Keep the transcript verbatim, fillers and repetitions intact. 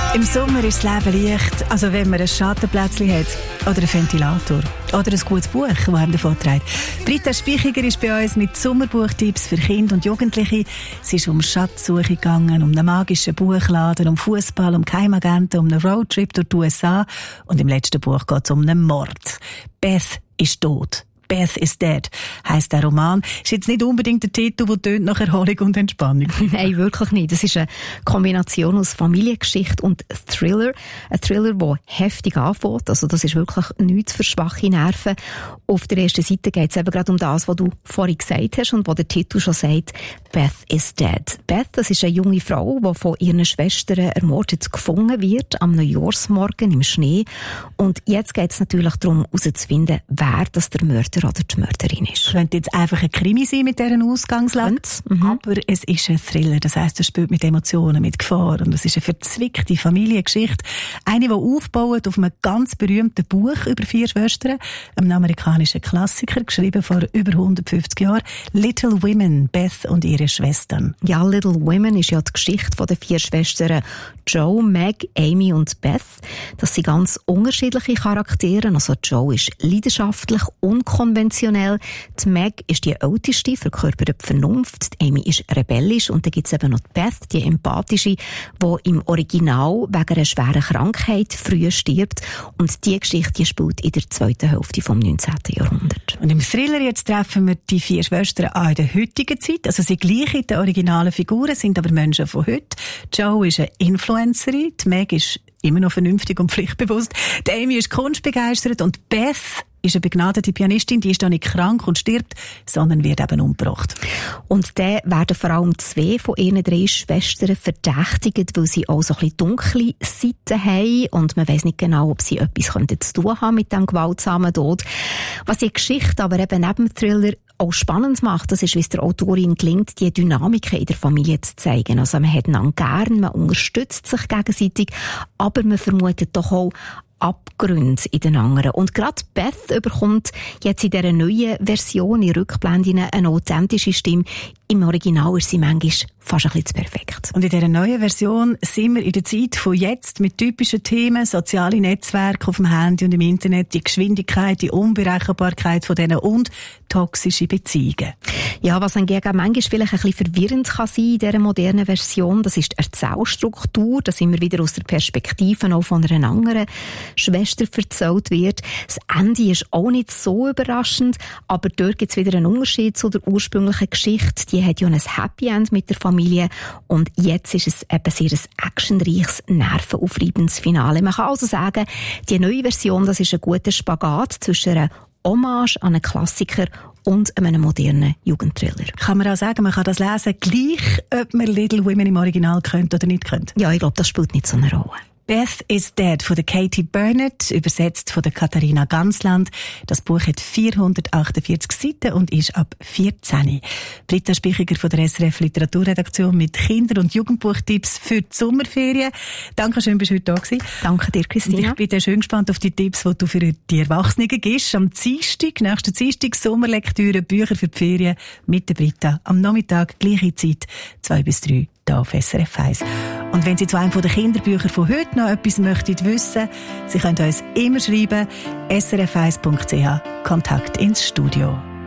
Im Sommer ist das Leben leicht, also wenn man ein Schattenplätzchen hat oder einen Ventilator oder ein gutes Buch, das einem davon trägt. Britta Speichiger ist bei uns mit Sommerbuchtipps für Kinder und Jugendliche. Es ist um Schatzsuche gegangen, um einen magischen Buchladen, um Fußball, um Geheimagenten, um einen Roadtrip durch die U S A und im letzten Buch geht es um einen Mord. Beth ist tot. Beth is Dead heisst der Roman. Ist jetzt nicht unbedingt der Titel, der tönt nach Erholung und Entspannung. Nein, wirklich nicht. Das ist eine Kombination aus Familiengeschichte und Thriller. Ein Thriller, der heftig anfängt. Also das ist wirklich nichts für schwache Nerven. Auf der ersten Seite geht es eben gerade um das, was du vorhin gesagt hast und was der Titel schon sagt. Beth is Dead. Beth, das ist eine junge Frau, die von ihren Schwestern ermordet gefunden wird am Neujahrsmorgen im Schnee. Und jetzt geht es natürlich darum, herauszufinden, wer das der Mörder oder die Mörderin ist. Könnte jetzt einfach ein Krimi sein mit dieser Ausgangslage, mhm. aber es ist ein Thriller. Das heisst, es spielt mit Emotionen, mit Gefahr und es ist eine verzwickte Familiengeschichte. Eine, die aufbaut auf einem ganz berühmten Buch über vier Schwestern, einem amerikanischen Klassiker, geschrieben vor über hundertfünfzig Jahren. Little Women, Beth und ihre Schwestern. Ja, Little Women ist ja die Geschichte der vier Schwestern Joe, Meg, Amy und Beth. Das sind ganz unterschiedliche Charaktere. Also Joe ist leidenschaftlich, unkonventionell. Die Meg ist die älteste, verkörpert die Vernunft. Die Amy ist rebellisch. Und dann gibt es eben noch die Beth, die empathische, die im Original wegen einer schweren Krankheit früh stirbt. Und diese Geschichte die spielt in der zweiten Hälfte des neunzehnten Jahrhunderts. Und im Thriller jetzt treffen wir die vier Schwestern an in der heutigen Zeit. Also sie gleichen die originalen Figuren, sind aber Menschen von heute. Joe ist eine Influencerin, die Meg ist immer noch vernünftig und pflichtbewusst. Die Amy ist kunstbegeistert und Beth ist eine begnadete Pianistin, die ist da nicht krank und stirbt, sondern wird eben umgebracht. Und dann werden vor allem zwei von ihren drei Schwestern verdächtigt, weil sie auch so ein bisschen dunkle Seiten haben und man weiss nicht genau, ob sie etwas zu tun haben mit diesem gewaltsamen Tod. Was die Geschichte aber eben neben dem Thriller auch spannend macht, das ist, wie es der Autorin gelingt, die Dynamiken in der Familie zu zeigen. Also man hat einander gern, man unterstützt sich gegenseitig, aber man vermutet doch auch Abgründe in den anderen. Und gerade Beth bekommt jetzt in dieser neuen Version, in Rückblenden, eine authentische Stimme. Im Original ist sie manchmal fast ein bisschen zu perfekt. Und in dieser neuen Version sind wir in der Zeit von jetzt mit typischen Themen, soziale Netzwerke auf dem Handy und im Internet, die Geschwindigkeit, die Unberechenbarkeit von denen und toxische Beziehungen. Ja, was hingegen manchmal vielleicht ein bisschen verwirrend kann sein in dieser modernen Version, das ist die Erzählstruktur, dass immer wieder aus der Perspektive auch von einer anderen Schwester erzählt wird. Das Ende ist auch nicht so überraschend, aber dort gibt es wieder einen Unterschied zu der ursprünglichen Geschichte. Die hat ja ein Happy End mit der Familie und jetzt ist es eben sehr ein actionreiches, nervenaufreibendes Finale. Man kann also sagen, die neue Version, das ist ein guter Spagat zwischen einer Hommage an einen Klassiker und einem modernen Jugendthriller. Kann man auch sagen, man kann das lesen, gleich ob man Little Women im Original könnte oder nicht könnte? Ja, ich glaube, das spielt nicht so eine Rolle. Beth is Dead von der Katie Burnett, übersetzt von der Katharina Gansland. Das Buch hat vierhundertachtundvierzig Seiten und ist ab vierzehn. Britta Speichiger von der S R F Literaturredaktion mit Kinder- und Jugendbuchtipps für die Sommerferien. Danke schön, bist du heute da gewesen. Danke dir, Christina. Und ich bin schön gespannt auf die Tipps, die du für die Erwachsenen gibst. Am Dienstag, nächsten Dienstag, Sommerlektüre, Bücher für die Ferien mit der Britta. Am Nachmittag, gleiche Zeit, zwei bis drei. Hier auf S R F eins. Und wenn Sie zu einem der Kinderbücher von heute noch etwas möchten wissen, Sie können uns immer schreiben, s r f eins punkt c h, Kontakt ins Studio.